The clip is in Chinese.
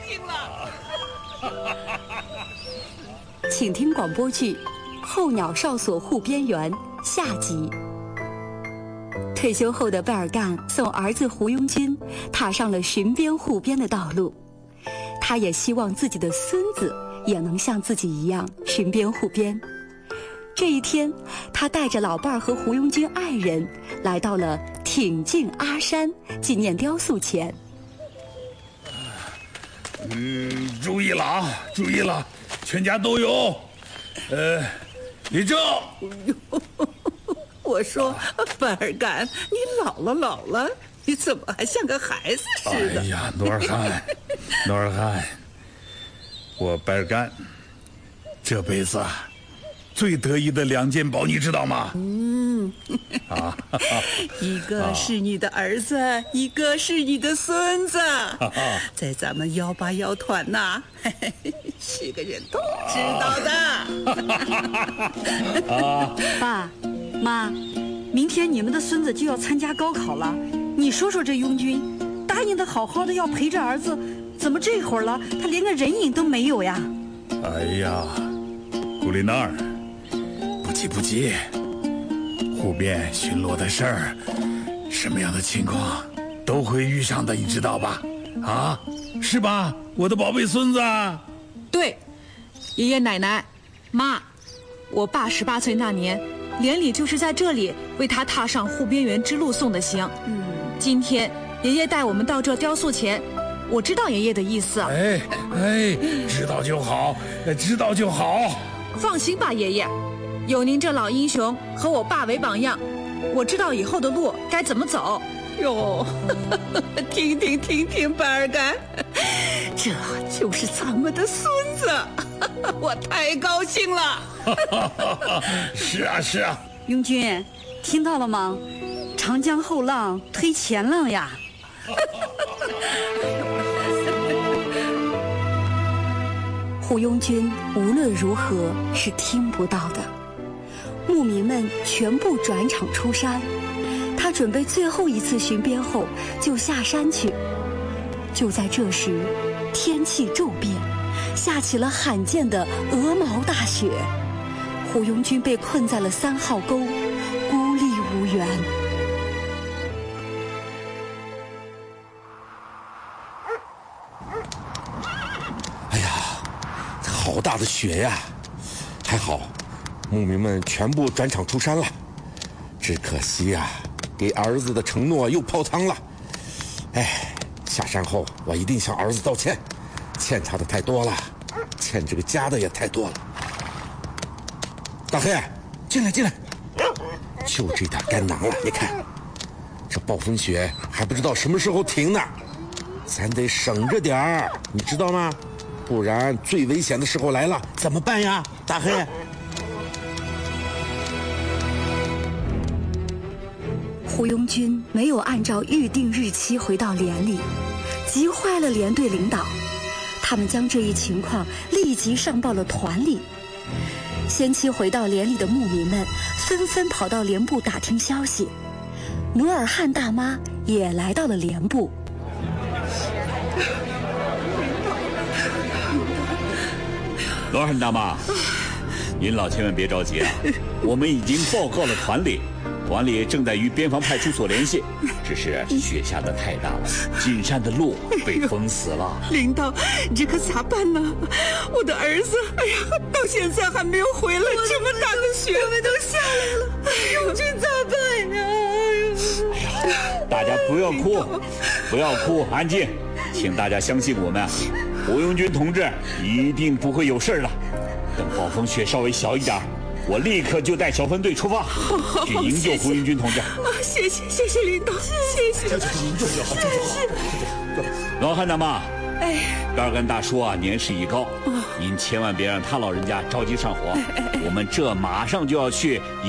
兴了。 请听广播剧《候鸟哨所护边员》下集。退休后的贝尔干送儿子胡庸军踏上了巡边护边的道路，他也希望自己的孙子也能像自己一样巡边护边。这一天，他带着老伴儿和胡庸军爱人来到了挺进阿山纪念雕塑前。 注意了啊，注意了，全家都有。李正， 我说，贝尔干，你老了，你怎么还像个孩子似的？ 哎呀，努尔汗，我贝尔干这辈子最得意的2件宝，你知道吗？ 一个是你的儿子，一个是你的孙子，在咱们181团呐，是个人都知道的。 爸妈，明天你们的孙子就要参加高考了，你说说这庸军，答应的好好的要陪着儿子，怎么这会儿了他连个人影都没有呀？ 哎呀，古丽娜儿，不急，护边巡逻的事儿，什么样的情况都会遇上的，你知道吧？啊，是吧，我的宝贝孙子？ 对，爷爷奶奶，妈，我爸18岁那年，连里就是在这里为他踏上护边员之路送的行。今天爷爷带我们到这雕塑前，我知道爷爷的意思。 哎，知道就好，知道就好。 放心吧，爷爷，有您这老英雄和我爸为榜样，我知道以后的路该怎么走。 哟，听，贝尔干，这就是咱们的孙子，我太高兴了。 是啊， 庸军，听到了吗？长江后浪推前浪呀！胡庸军无论如何是听不到的。牧民们全部转场出山，他准备最后一次巡边后就下山去。就在这时，天气骤变，下起了罕见的鹅毛大雪。胡庸军被困在了3号沟，孤立无援。 哎呀，好大的雪呀！还好，牧民们全部转场出山了。只可惜呀，给儿子的承诺又泡汤了。哎，下山后我一定向儿子道歉，欠他的太多了，欠这个家的也太多了。大黑，进来，就这点干囊了，你看，这暴风雪还不知道什么时候停呢，咱得省着点儿，你知道吗？不然最危险的时候来了，怎么办呀，大黑？ 胡庸军没有按照预定日期回到连里，急坏了连队领导。他们将这一情况立即上报了团里。先期回到连里的牧民们纷纷跑到连部打听消息。努尔汗大妈也来到了连部。 努尔汗大妈，您老千万别着急啊，我们已经报告了团里，团里正在与边防派出所联系，只是雪下得太大了，进山的路被封死了。 领导，这可咋办呢？我的儿子，到现在还没有回来，这么大的雪，我们都下来了，永军咋办呀？ 大家不要哭，安静，请大家相信我们，胡庸军同志一定不会有事的。等暴风雪稍微小一点，我立刻就带小分队出发，去营救胡庸军同志。 谢谢领导，谢谢。 营救就好， 老汉大妈，贝尔干大叔啊，年事已高，您千万别让他老人家着急上火。我们这马上就要去